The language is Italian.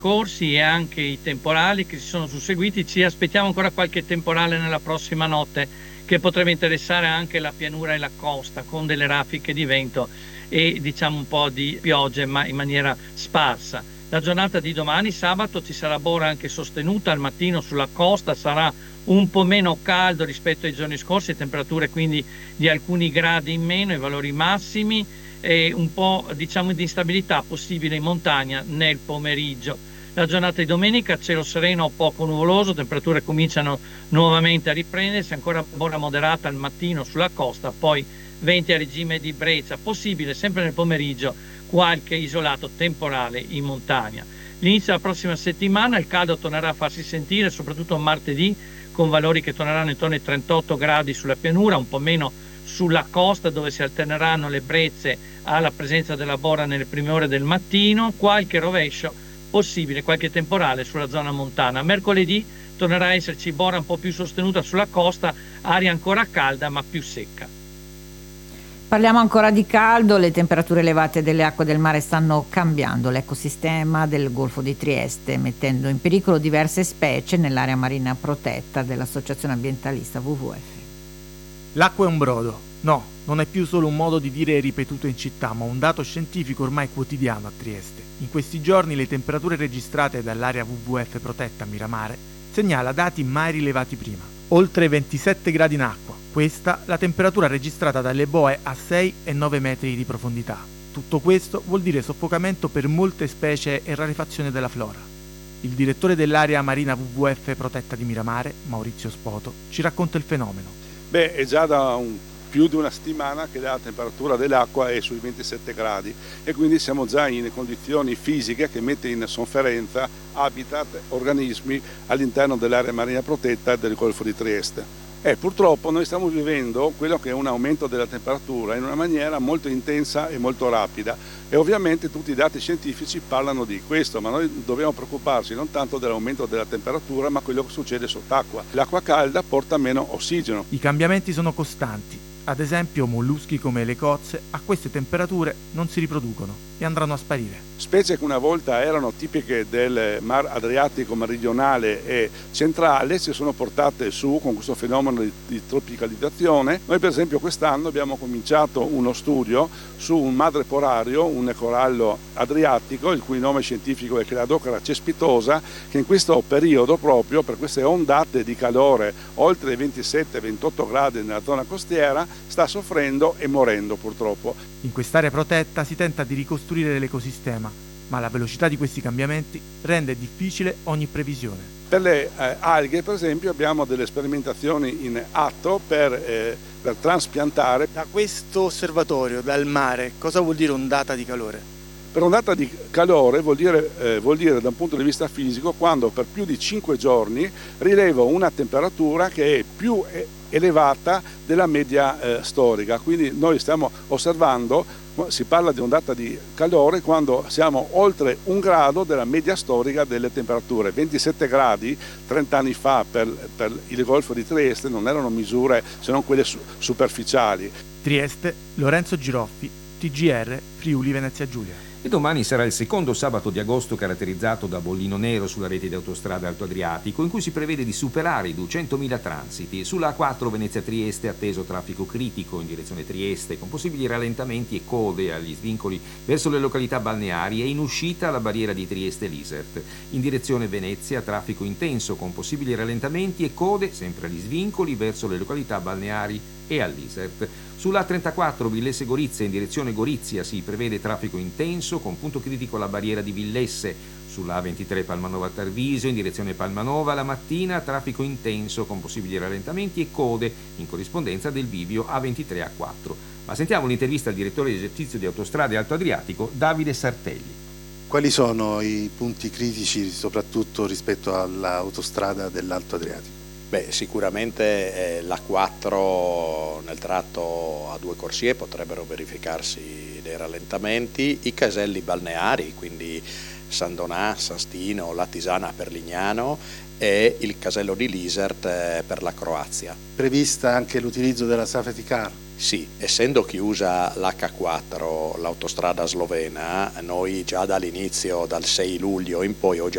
scorsi e anche i temporali che si sono susseguiti. Ci aspettiamo ancora qualche temporale nella prossima notte che potrebbe interessare anche la pianura e la costa, con delle raffiche di vento e diciamo un po' di piogge, ma in maniera sparsa. La giornata di domani, sabato, ci sarà bora anche sostenuta al mattino sulla costa, sarà un po' meno caldo rispetto ai giorni scorsi, temperature quindi di alcuni gradi in meno, i valori massimi, e un po' diciamo di instabilità possibile in montagna nel pomeriggio. La giornata di domenica, cielo sereno o poco nuvoloso, temperature cominciano nuovamente a riprendersi, ancora bora moderata al mattino sulla costa, poi venti a regime di brezza, possibile sempre nel pomeriggio qualche isolato temporale in montagna. L'inizio della prossima settimana il caldo tornerà a farsi sentire, soprattutto martedì, con valori che torneranno intorno ai 38 gradi sulla pianura, un po' meno sulla costa dove si alterneranno le brezze alla presenza della bora nelle prime ore del mattino, qualche rovescio possibile, qualche temporale sulla zona montana. Mercoledì tornerà a esserci bora un po' più sostenuta sulla costa, aria ancora calda ma più secca. Parliamo ancora di caldo, le temperature elevate delle acque del mare stanno cambiando l'ecosistema del Golfo di Trieste, mettendo in pericolo diverse specie nell'area marina protetta dell'associazione ambientalista WWF. L'acqua è un brodo. No, non è più solo un modo di dire ripetuto in città, ma un dato scientifico ormai quotidiano a Trieste. In questi giorni le temperature registrate dall'area WWF protetta Miramare segnala dati mai rilevati prima. Oltre 27 gradi in acqua. Questa la temperatura registrata dalle boe a 6 e 9 metri di profondità. Tutto questo vuol dire soffocamento per molte specie e rarefazione della flora. Il direttore dell'area marina WWF protetta di Miramare, Maurizio Spoto, ci racconta il fenomeno. È già da più di una settimana che la temperatura dell'acqua è sui 27 gradi e quindi siamo già in condizioni fisiche che mette in sofferenza habitat, organismi all'interno dell'area marina protetta del Golfo di Trieste. Purtroppo noi stiamo vivendo quello che è un aumento della temperatura in una maniera molto intensa e molto rapida e ovviamente tutti i dati scientifici parlano di questo, ma noi dobbiamo preoccuparci non tanto dell'aumento della temperatura ma quello che succede sott'acqua. L'acqua calda porta meno ossigeno. I cambiamenti sono costanti. Ad esempio molluschi come le cozze a queste temperature non si riproducono e andranno a sparire. Specie che una volta erano tipiche del Mar Adriatico meridionale e centrale si sono portate su con questo fenomeno di tropicalizzazione. Noi per esempio quest'anno abbiamo cominciato uno studio su un madreporario, un corallo adriatico, il cui nome scientifico è Cladocera cespitosa, che in questo periodo proprio per queste ondate di calore oltre i 27-28 gradi nella zona costiera sta soffrendo e morendo purtroppo. In quest'area protetta si tenta di ricostruire l'ecosistema, ma la velocità di questi cambiamenti rende difficile ogni previsione. Per le alghe, per esempio, abbiamo delle sperimentazioni in atto per traspiantare. Da questo osservatorio, dal mare, cosa vuol dire ondata di calore? Per ondata di calore vuol dire da un punto di vista fisico quando per più di 5 giorni rilevo una temperatura che è più elevata della media storica. Quindi noi stiamo osservando, si parla di ondata di calore quando siamo oltre 1 grado della media storica delle temperature. 27 gradi 30 anni fa per il Golfo di Trieste non erano misure se non quelle superficiali. Trieste, Lorenzo Giroffi, TGR, Friuli Venezia Giulia. E domani sarà il secondo sabato di agosto caratterizzato da bollino nero sulla rete di autostrada Alto Adriatico, in cui si prevede di superare i 200.000 transiti. Sulla A4 Venezia-Trieste atteso traffico critico in direzione Trieste, con possibili rallentamenti e code agli svincoli verso le località balneari e in uscita alla barriera di Trieste-Lisert. In direzione Venezia traffico intenso con possibili rallentamenti e code sempre agli svincoli verso le località balneari e all'Isert. Sulla A34 Villesse-Gorizia in direzione Gorizia si prevede traffico intenso con punto critico alla barriera di Villesse. Sulla A23 Palmanova-Tarvisio in direzione Palmanova la mattina traffico intenso con possibili rallentamenti e code in corrispondenza del bivio A23-A4. Ma sentiamo l'intervista al direttore di esercizio di Autostrade Alto Adriatico, Davide Sartelli. Quali sono i punti critici soprattutto rispetto all'autostrada dell'Alto Adriatico? Sicuramente l'A4 nel tratto a 2 corsie potrebbero verificarsi dei rallentamenti, i caselli balneari, quindi San Donà, San Stino, Latisana per Lignano e il casello di Lisert per la Croazia. Prevista anche l'utilizzo della safety car? Sì, essendo chiusa l'H4, l'autostrada slovena, noi già dall'inizio, dal 6 luglio in poi, oggi